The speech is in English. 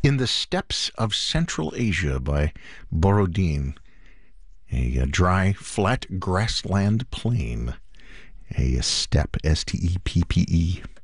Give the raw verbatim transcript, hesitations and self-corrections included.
In the Steppes of Central Asia by Borodin, a, a dry, flat grassland plain, a, steppe, S T E P P E.